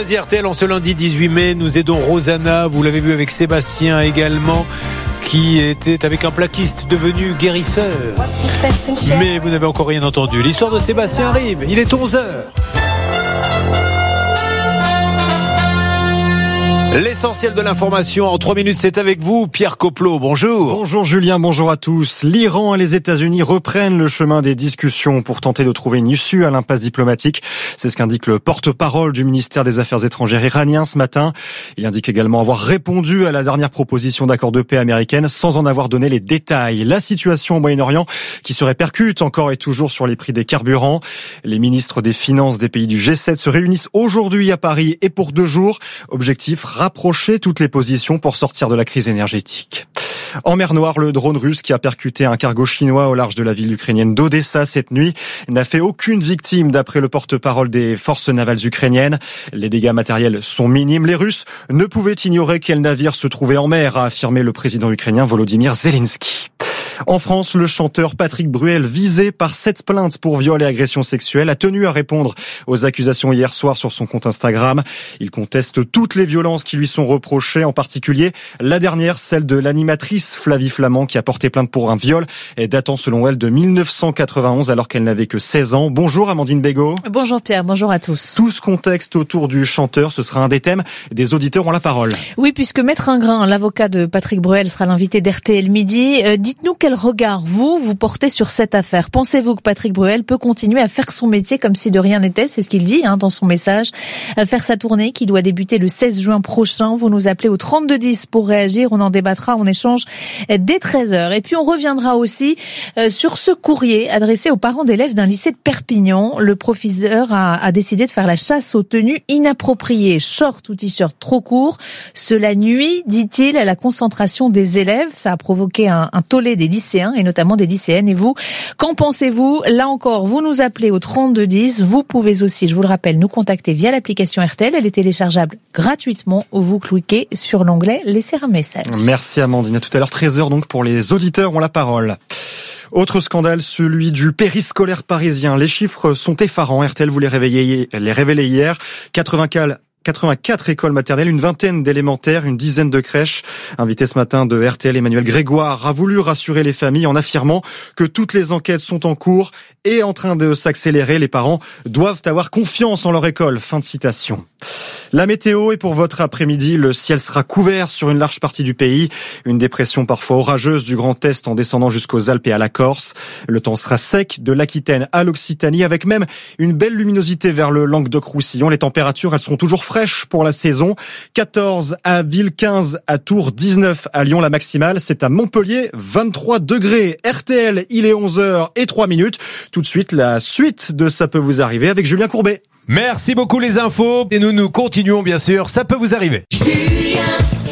RTL en ce lundi 18 mai, nous aidons Rosanna, vous l'avez vu avec Sébastien également, qui était avec un plaquiste devenu guérisseur. Mais vous n'avez encore rien entendu. L'histoire de Sébastien arrive, il est 11h. L'essentiel de l'information en 3 minutes, c'est avec vous, Pierre Coplot. Bonjour. Bonjour Julien, bonjour à tous. L'Iran et les États-Unis reprennent le chemin des discussions pour tenter de trouver une issue à l'impasse diplomatique. C'est ce qu'indique le porte-parole du ministère des Affaires étrangères iranien ce matin. Il indique également avoir répondu à la dernière proposition d'accord de paix américaine sans en avoir donné les détails. La situation au Moyen-Orient qui se répercute encore et toujours sur les prix des carburants. Les ministres des Finances des pays du G7 se réunissent aujourd'hui à Paris et pour 2 jours. Objectif, rapprocher toutes les positions pour sortir de la crise énergétique. En mer Noire, le drone russe qui a percuté un cargo chinois au large de la ville ukrainienne d'Odessa cette nuit n'a fait aucune victime d'après le porte-parole des forces navales ukrainiennes. Les dégâts matériels sont minimes. Les Russes ne pouvaient ignorer quel navire se trouvait en mer, a affirmé le président ukrainien Volodymyr Zelensky. En France, le chanteur Patrick Bruel, visé par 7 plaintes pour viol et agression sexuelle, a tenu à répondre aux accusations hier soir sur son compte Instagram. Il conteste toutes les violences qui lui sont reprochées, en particulier la dernière, celle de l'animatrice Flavie Flament, qui a porté plainte pour un viol datant selon elle de 1991 alors qu'elle n'avait que 16 ans. Bonjour Amandine Bégaud. Bonjour Pierre, bonjour à tous. Tout ce contexte autour du chanteur, ce sera un des thèmes. Des auditeurs ont la parole. Oui, puisque Maître Ingrain, l'avocat de Patrick Bruel, sera l'invité d'RTL Midi. Dites-nous quel regard vous portez sur cette affaire. Pensez-vous que Patrick Bruel peut continuer à faire son métier comme si de rien n'était? C'est ce qu'il dit dans son message. Faire sa tournée qui doit débuter le 16 juin prochain. Vous nous appelez au 3210 pour réagir. On en débattra en échange dès 13h. Et puis on reviendra aussi sur ce courrier adressé aux parents d'élèves d'un lycée de Perpignan. Le professeur a décidé de faire la chasse aux tenues inappropriées. Short ou t-shirt trop court. Cela nuit, dit-il, à la concentration des élèves. Ça a provoqué un tollé des lycéens et notamment des lycéennes. Et vous, qu'en pensez-vous? Là encore, vous nous appelez au 3210. Vous pouvez aussi, je vous le rappelle, nous contacter via l'application RTL. Elle est téléchargeable gratuitement. Vous cliquez sur l'onglet « Laisser un message ». Merci Amandine. À tout à l'heure, 13h donc pour les auditeurs ont la parole. Autre scandale, celui du périscolaire parisien. Les chiffres sont effarants. RTL vous les révélait hier. 84 écoles maternelles, une vingtaine d'élémentaires, une dizaine de crèches. Invité ce matin de RTL, Emmanuel Grégoire a voulu rassurer les familles en affirmant que toutes les enquêtes sont en cours et en train de s'accélérer. Les parents doivent avoir confiance en leur école. Fin de citation. La météo est pour votre après-midi. Le ciel sera couvert sur une large partie du pays. Une dépression parfois orageuse du Grand Est en descendant jusqu'aux Alpes et à la Corse. Le temps sera sec de l'Aquitaine à l'Occitanie avec même une belle luminosité vers le Languedoc-Roussillon. Les températures, elles seront toujours fraîches pour la saison. 14 à Ville, 15 à Tours, 19 à Lyon. La maximale, c'est à Montpellier, 23 degrés. RTL, il est 11h03. Tout de suite, la suite de Ça peut vous arriver avec Julien Courbet. Merci beaucoup les infos. Et nous continuons bien sûr, ça peut vous arriver. Julien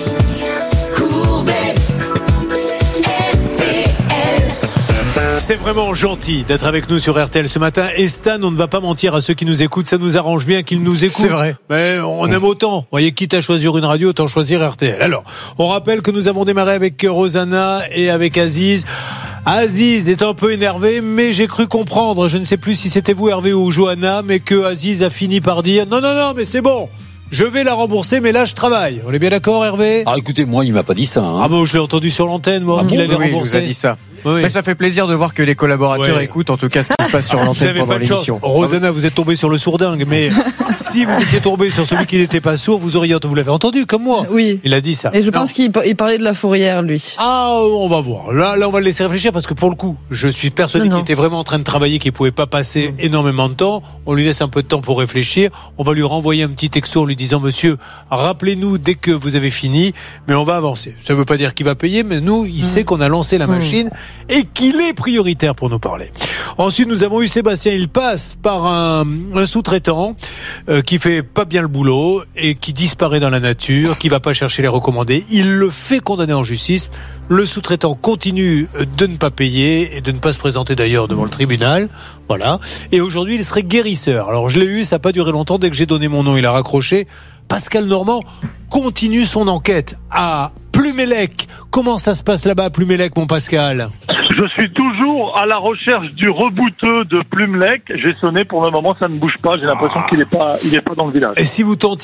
Courbet, RTL. C'est vraiment gentil d'être avec nous sur RTL ce matin. Et Stan, on ne va pas mentir à ceux qui nous écoutent, ça nous arrange bien qu'ils nous écoutent. C'est vrai. Mais on aime autant. Vous voyez, quitte à choisir une radio, autant choisir RTL. Alors, on rappelle que nous avons démarré avec Rosanna et avec Aziz. Aziz est un peu énervé, mais j'ai cru comprendre, je ne sais plus si c'était vous Hervé ou Johanna, mais que Aziz a fini par dire non, mais c'est bon, je vais la rembourser, mais là je travaille. On est bien d'accord Hervé? Ah écoutez, moi il m'a pas dit ça. Ah bon, je l'ai entendu sur l'antenne, moi, qu'il allait rembourser. Il nous a dit ça. Oui. Mais ça fait plaisir de voir que les collaborateurs écoutent en tout cas ce qui se passe sur l'antenne pendant l'émission. Rosanna, vous êtes tombé sur le sourdingue, mais si vous étiez tombé sur celui qui n'était pas sourd, vous l'avez entendu comme moi. Oui. Il a dit ça. Et je pense qu'il parlait de la fourrière, lui. Ah, on va voir. Là, on va le laisser réfléchir parce que pour le coup, je suis persuadé qu'il était vraiment en train de travailler, qu'il pouvait pas passer énormément de temps. On lui laisse un peu de temps pour réfléchir. On va lui renvoyer un petit texto en lui disant, monsieur, rappelez-nous dès que vous avez fini, mais on va avancer. Ça veut pas dire qu'il va payer, mais nous, il sait qu'on a lancé la machine et qu'il est prioritaire pour nous parler. Ensuite, nous avons eu Sébastien. Il passe par un sous-traitant qui fait pas bien le boulot et qui disparaît dans la nature, qui va pas chercher les recommandés. Il le fait condamner en justice. Le sous-traitant continue de ne pas payer et de ne pas se présenter d'ailleurs devant le tribunal. Voilà. Et aujourd'hui, il serait guérisseur. Alors, je l'ai eu, ça n'a pas duré longtemps. Dès que j'ai donné mon nom, il a raccroché. Pascal Normand continue son enquête à Plumélec. Comment ça se passe là-bas à Plumélec, mon Pascal? Je suis toujours à la recherche du rebouteux de Plumélec. J'ai sonné, pour le moment ça ne bouge pas. J'ai l'impression qu'il est pas dans le village. Et si vous tentiez